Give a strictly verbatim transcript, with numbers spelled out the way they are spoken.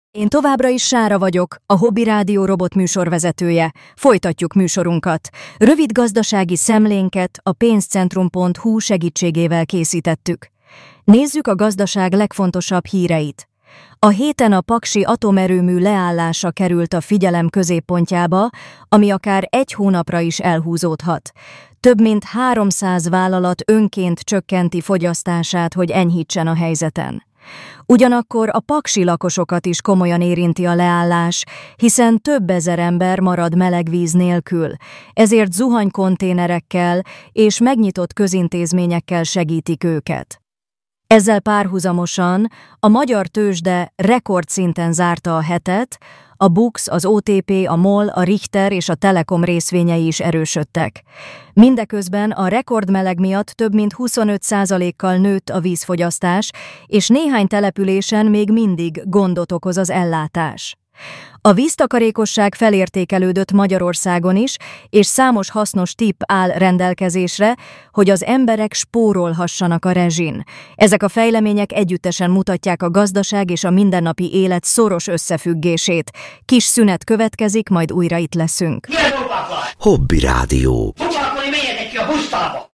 Én továbbra is Sára vagyok, a Hobby Rádió robot műsorvezetője. Folytatjuk műsorunkat. Rövid gazdasági szemlénket a pénzcentrum pont hu segítségével készítettük. Nézzük a gazdaság legfontosabb híreit. A héten a paksi atomerőmű leállása került a figyelem középpontjába, ami akár egy hónapra is elhúzódhat. Több mint háromszáz vállalat önként csökkenti fogyasztását, hogy enyhítsen a helyzeten. Ugyanakkor a paksi lakosokat is komolyan érinti a leállás, hiszen több ezer ember marad meleg víz nélkül, ezért zuhanykonténerekkel és megnyitott közintézményekkel segítik őket. Ezzel párhuzamosan a magyar tőzsde rekordszinten zárta a hetet, a BUX, az o té pé, a MOL, a Richter és a Telekom részvényei is erősödtek. Mindeközben a rekordmeleg miatt több mint huszonöt százalékkal nőtt a vízfogyasztás, és néhány településen még mindig gondot okoz az ellátás. A víztakarékosság felértékelődött Magyarországon is, és számos hasznos tipp áll rendelkezésre, hogy az emberek spórolhassanak a rezsin. Ezek a fejlemények együttesen mutatják a gazdaság és a mindennapi élet szoros összefüggését. Kis szünet következik, majd újra itt leszünk. Hobby Rádió. Foglalkozni, menjetek ki a busztába!